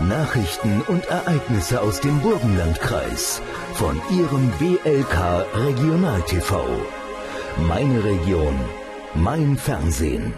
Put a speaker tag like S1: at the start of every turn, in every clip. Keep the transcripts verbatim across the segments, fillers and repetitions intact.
S1: Nachrichten und Ereignisse aus dem Burgenlandkreis von Ihrem B L K Regional T V. Meine Region, mein Fernsehen.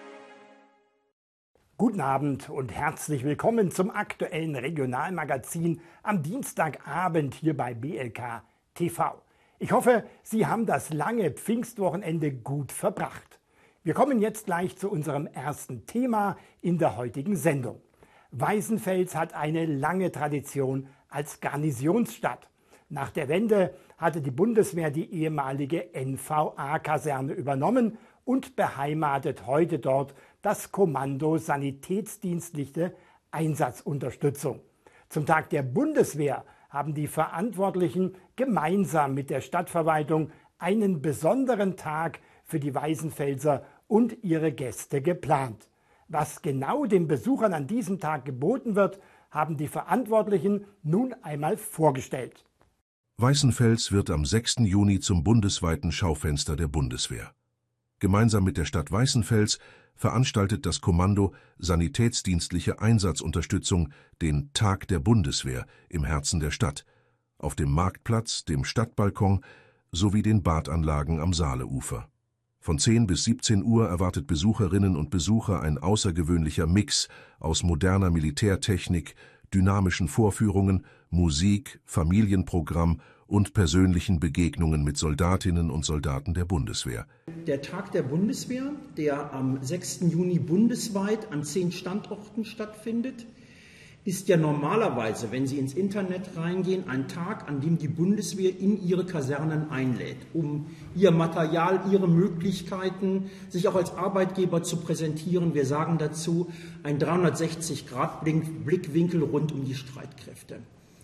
S2: Guten Abend und herzlich willkommen zum aktuellen Regionalmagazin am Dienstagabend hier bei B L K T V. Ich hoffe, Sie haben das lange Pfingstwochenende gut verbracht. Wir kommen jetzt gleich zu unserem ersten Thema in der heutigen Sendung. Weißenfels hat eine lange Tradition als Garnisonsstadt. Nach der Wende hatte die Bundeswehr die ehemalige N V A-Kaserne übernommen und beheimatet heute dort das Kommando Sanitätsdienstliche Einsatzunterstützung. Zum Tag der Bundeswehr haben die Verantwortlichen gemeinsam mit der Stadtverwaltung einen besonderen Tag für die Weißenfelser und ihre Gäste geplant. Was genau den Besuchern an diesem Tag geboten wird, haben die Verantwortlichen nun einmal vorgestellt.
S3: Weißenfels wird am sechsten Juni zum bundesweiten Schaufenster der Bundeswehr. Gemeinsam mit der Stadt Weißenfels veranstaltet das Kommando Sanitätsdienstliche Einsatzunterstützung den Tag der Bundeswehr im Herzen der Stadt, auf dem Marktplatz, dem Stadtbalkon sowie den Badanlagen am Saaleufer. Von zehn bis siebzehn Uhr erwartet Besucherinnen und Besucher ein außergewöhnlicher Mix aus moderner Militärtechnik, dynamischen Vorführungen, Musik, Familienprogramm und persönlichen Begegnungen mit Soldatinnen und Soldaten der Bundeswehr.
S4: Der Tag der Bundeswehr, der am sechsten Juni bundesweit an zehn Standorten stattfindet, ist ja normalerweise, wenn Sie ins Internet reingehen, ein Tag, an dem die Bundeswehr in ihre Kasernen einlädt, um ihr Material, ihre Möglichkeiten, sich auch als Arbeitgeber zu präsentieren. Wir sagen dazu ein dreihundertsechzig Grad Blickwinkel rund um die Streitkräfte.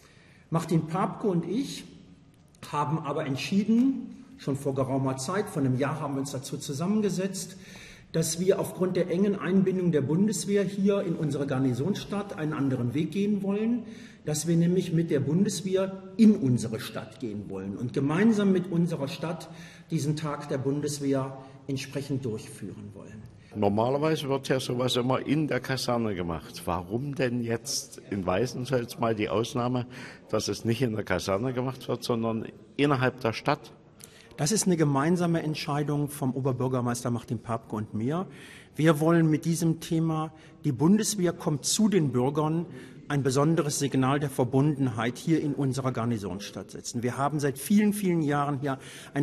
S4: Martin Papke und ich haben aber entschieden, schon vor geraumer Zeit, vor einem Jahr haben wir uns dazu zusammengesetzt, dass wir aufgrund der engen Einbindung der Bundeswehr hier in unsere Garnisonsstadt einen anderen Weg gehen wollen, dass wir nämlich mit der Bundeswehr in unsere Stadt gehen wollen und gemeinsam mit unserer Stadt diesen Tag der Bundeswehr entsprechend durchführen wollen.
S5: Normalerweise wird ja sowas immer in der Kaserne gemacht. Warum denn jetzt in Weißenfels mal die Ausnahme, dass es nicht in der Kaserne gemacht wird, sondern innerhalb der Stadt?
S4: Das ist eine gemeinsame Entscheidung vom Oberbürgermeister Martin Papke und mir. Wir wollen mit diesem Thema, die Bundeswehr kommt zu den Bürgern, ein besonderes Signal der Verbundenheit hier in unserer Garnisonsstadt setzen. Wir haben seit vielen, vielen Jahren hier eine